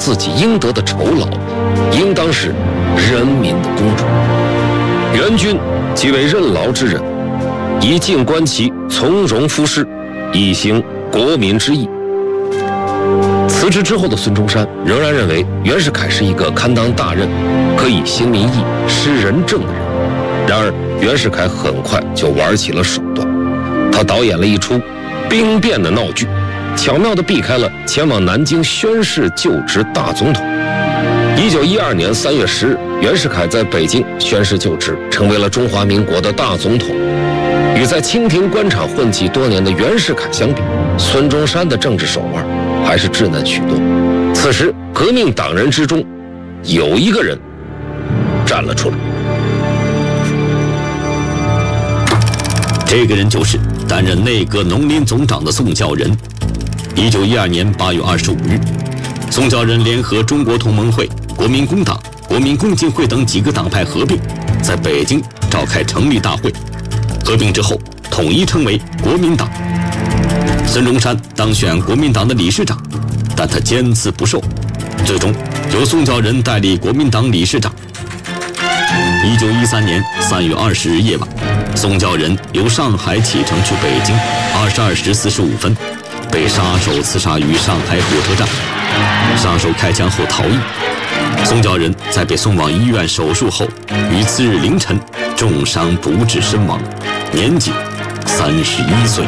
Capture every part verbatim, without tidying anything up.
自己应得的酬劳，应当是人民的公主。元军即为任劳之人，以静观其从容敷施，以行国民之意。辞职之后的孙中山仍然认为袁世凯是一个堪当大任、可以行民意、施仁政的人。然而袁世凯很快就玩起了手段，他导演了一出兵变的闹剧，巧妙地避开了前往南京宣誓就职大总统。一九一二年三月十日，袁世凯在北京宣誓就职，成为了中华民国的大总统。与在清廷官场混迹多年的袁世凯相比，孙中山的政治手腕还是稚嫩许多。此时革命党人之中有一个人站了出来， 这个人就是担任内阁农林总长的宋教仁。一九一二年八月二十五日，宋教仁联合中国同盟会、国民工党、国民共进会等几个党派合并，在北京召开成立大会。合并之后，统一称为国民党。孙中山当选国民党的理事长，但他坚持不受，最终由宋教仁代理国民党理事长。一九一三年三月二十日夜晚，宋教仁由上海启程去北京，二十二时四十五分，被杀手刺杀于上海火车站。杀手开枪后逃逸，宋教仁在被送往医院手术后，于次日凌晨重伤不治身亡，年仅三十一岁。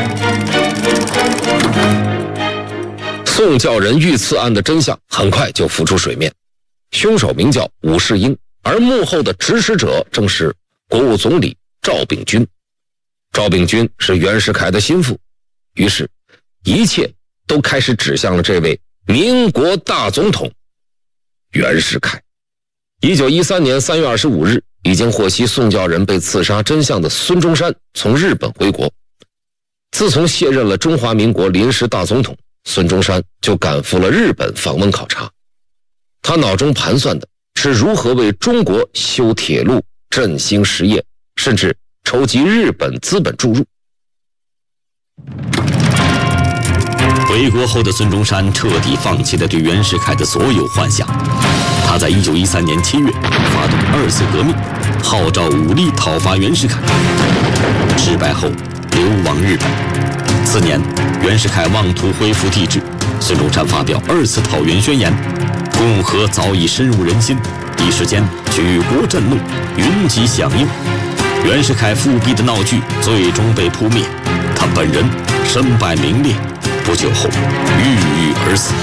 宋教仁遇刺案的真相很快就浮出水面，凶手名叫武世英，而幕后的指使者正是国务总理赵秉钧。赵秉钧是袁世凯的心腹，于是一切都开始指向了这位民国大总统袁世凯。一九一三年三月二十五日，已经获悉宋教仁被刺杀真相的孙中山从日本回国。自从卸任了中华民国临时大总统，孙中山就赶赴了日本访问考察。他脑中盘算的是如何为中国修铁路、振兴实业，甚至筹集日本资本注入。 回国后的孙中山彻底放弃了对袁世凯的所有幻想。他在一九一三年七月发动二次革命，号召武力讨伐袁世凯。失败后流亡日本。次年，袁世凯妄图恢复帝制，孙中山发表二次讨袁宣言，共和早已深入人心，一时间举国震怒，云集响应。袁世凯复辟的闹剧最终被扑灭，他本人身败名裂，不久后郁郁而死。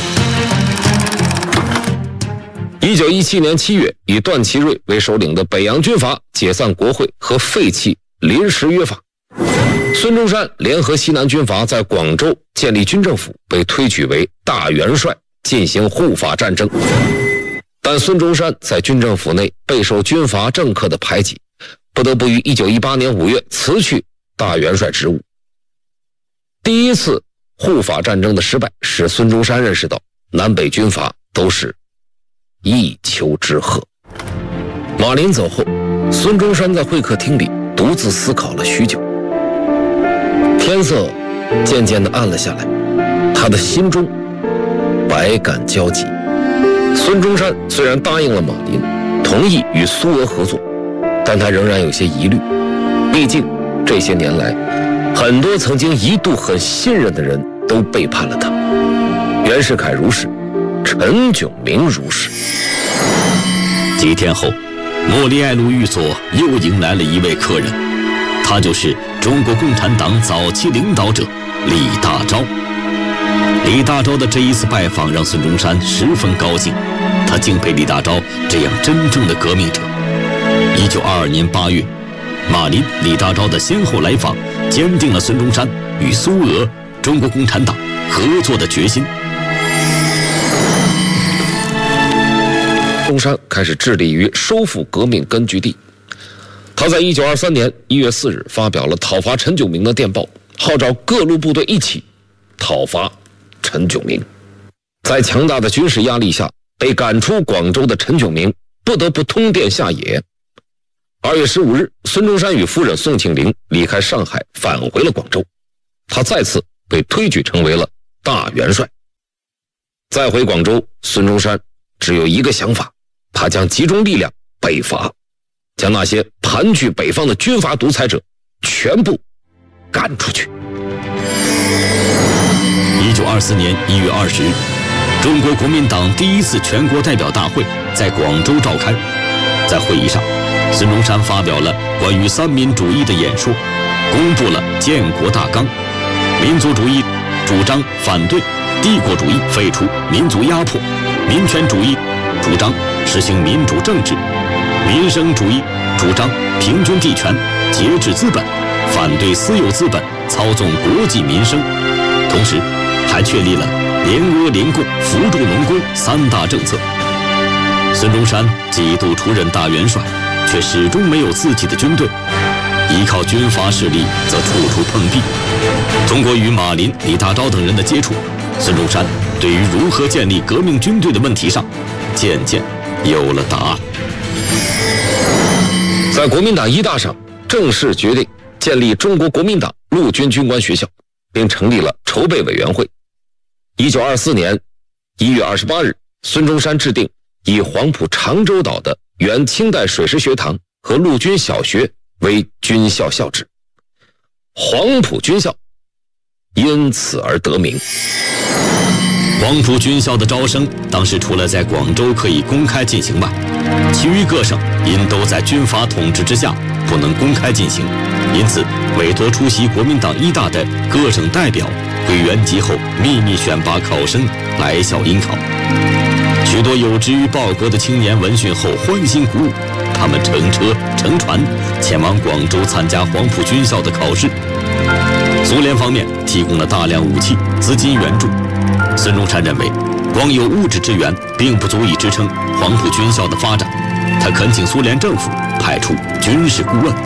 一九一七年七月，以段祺瑞为首领的北洋军阀解散国会和废弃临时约法。孙中山联合西南军阀在广州建立军政府，被推举为大元帅，进行护法战争。但孙中山在军政府内备受军阀政客的排挤，不得不于一九一八年五月辞去大元帅职务。第一次护法战争的失败，使孙中山认识到南北军阀都是一丘之貉。马林走后，孙中山在会客厅里独自思考了许久。天色渐渐地暗了下来，他的心中百感交集。孙中山虽然答应了马林，同意与苏俄合作，但他仍然有些疑虑。毕竟这些年来，很多曾经一度很信任的人都背叛了他。袁世凯如是，陈炯明如是。 几天后，莫里埃路寓所又迎来了一位客人，他就是中国共产党早期领导者李大钊。李大钊的这一次拜访让孙中山十分高兴，他敬佩李大钊这样真正的革命者。一九二二年八月，马林、李大钊的先后来访，坚定了孙中山与苏俄、中国共产党合作的决心。 孙中山开始致力于收复革命根据地。他在一九二三年一月四日发表了讨伐陈炯明的电报，号召各路部队一起讨伐陈炯明。在强大的军事压力下，被赶出广州的陈炯明不得不通电下野。二月十五日，孙中山与夫人宋庆龄离开上海，返回了广州。他再次被推举成为了大元帅。 再回广州，孙中山只有一个想法，他将集中力量北伐，将那些盘踞北方的军阀独裁者全部赶出去。 一九二四年一月二十日，中国国民党第一次全国代表大会在广州召开。在会议上，孙中山发表了关于三民主义的演说，公布了建国大纲。民族主义主张反对帝国主义，废除民族压迫；民权主义主张实行民主政治；民生主义主张平均地权，节制资本，反对私有资本操纵国计民生。同时还确立了联俄联共扶助农工三大政策。孙中山几度出任大元帅，却始终没有自己的军队，依靠军阀势力则处处碰壁。通过与马林、李大钊等人的接触，孙中山对于如何建立革命军队的问题上渐渐有了答案。 在国民党一大上正式决定建立中国国民党陆军军官学校，并成立了筹备委员会。一九二四年一月二十八日，孙中山制定以黄埔长洲岛的原清代水师学堂和陆军小学为军校校址，黄埔军校因此而得名。 黄埔军校的招生当时除了在广州可以公开进行外，其余各省因都在军阀统治之下，不能公开进行，因此委托出席国民党一大的各省代表会原籍后秘密选拔考生来校应考。许多有志于报国的青年闻讯后欢欣鼓舞，他们乘车乘船前往广州参加黄埔军校的考试。苏联方面提供了大量武器、资金援助。孙中山认为，光有物质支援并不足以支撑黄埔军校的发展，他恳请苏联政府派出军事顾问。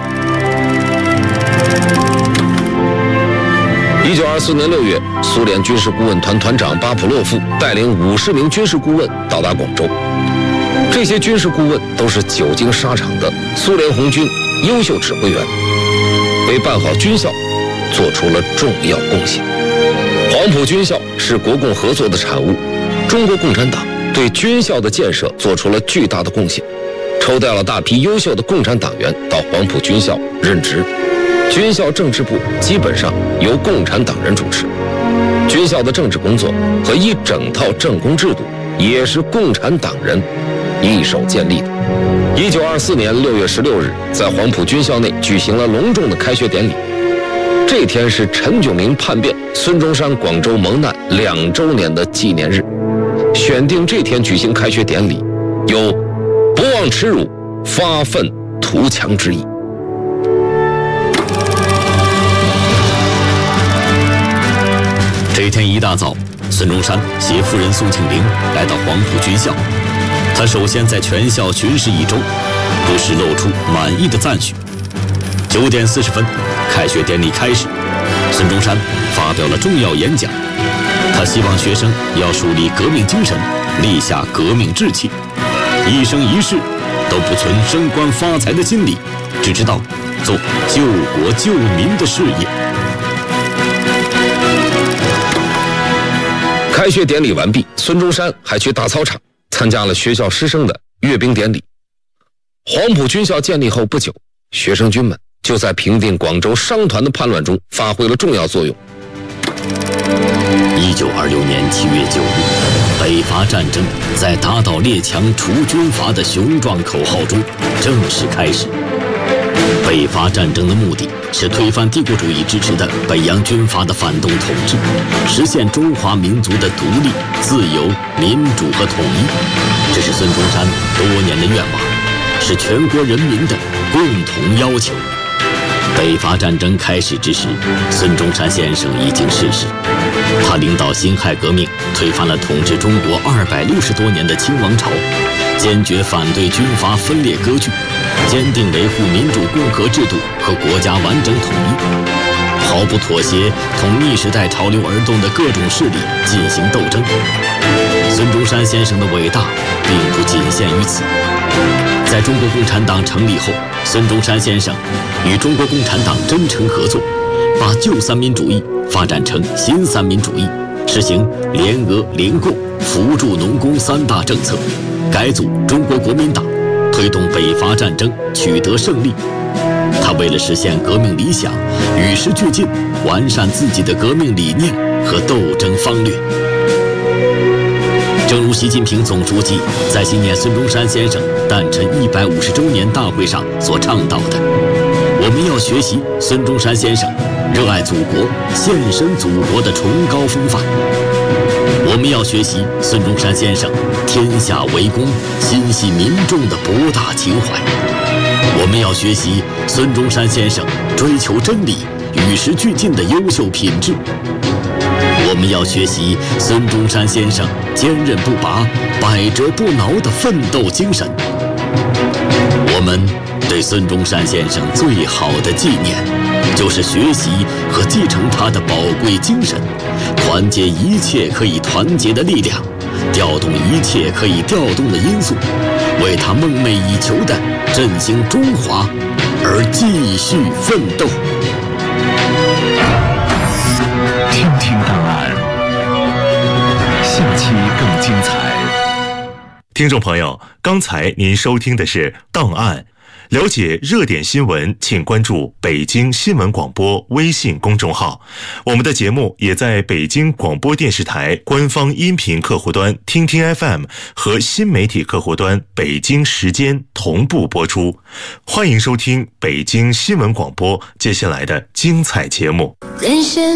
一九二四年六月，苏联军事顾问团团长巴甫洛夫带领五十名军事顾问到达广州。这些军事顾问都是久经沙场的苏联红军优秀指挥员，为办好军校做出了重要贡献。黄埔军校是国共合作的产物，中国共产党对军校的建设做出了巨大的贡献，抽调了大批优秀的共产党员到黄埔军校任职。军校政治部基本上由共产党人主持，军校的政治工作和一整套政工制度也是共产党人一手建立的。一九二四年六月十六日，在黄埔军校内举行了隆重的开学典礼。这天是陈炯明叛变、孙中山广州蒙难两周年的纪念日，选定这天举行开学典礼，有不忘耻辱、发愤图强之意。 这一天一大早，孙中山携夫人宋庆龄来到黄埔军校。他首先在全校巡视一周，不时露出满意的赞许。九点四十分，开学典礼开始，孙中山发表了重要演讲。他希望学生要树立革命精神，立下革命志气，一生一世都不存升官发财的心理，只知道做救国救民的事业。 开学典礼完毕，孙中山还去大操场参加了学校师生的阅兵典礼。黄埔军校建立后不久，学生军们就在平定广州商团的叛乱中发挥了重要作用。 一九二六年七月九日，北伐战争在打倒列强、除军阀的雄壮口号中正式开始。北伐战争的目的是推翻帝国主义支持的北洋军阀的反动统治，实现中华民族的独立、自由、民主和统一。这是孙中山多年的愿望，是全国人民的共同要求。北伐战争开始之时，孙中山先生已经逝世。他领导辛亥革命，推翻了统治中国二百六十多年的清王朝，坚决反对军阀分裂割据，坚定维护民主共和制度和国家完整统一，毫不妥协同逆时代潮流而动的各种势力进行斗争。孙中山先生的伟大并不仅限于此。在中国共产党成立后，孙中山先生与中国共产党真诚合作，把旧三民主义发展成新三民主义， 实行联俄联共扶助农工三大政策，改组中国国民党，推动北伐战争取得胜利。他为了实现革命理想，与时俱进，完善自己的革命理念和斗争方略。正如习近平总书记在纪念孙中山先生诞辰一百五十周年大会上所倡导的，我们要学习孙中山先生热爱祖国、献身祖国的崇高风范。我们要学习孙中山先生天下为公、心系民众的博大情怀。我们要学习孙中山先生追求真理、与时俱进的优秀品质。我们要学习孙中山先生坚韧不拔、百折不挠的奋斗精神。我们对孙中山先生最好的纪念，就是学习和继承他的宝贵精神，团结一切可以团结的力量，调动一切可以调动的因素，为他梦寐以求的振兴中华而继续奋斗。 听听档案，下期更精彩。 听众朋友，刚才您收听的是档案。了解热点新闻，请关注北京新闻广播微信公众号。我们的节目也在北京广播电视台官方音频客户端听听 F M 和新媒体客户端北京时间同步播出。欢迎收听北京新闻广播接下来的精彩节目。 人生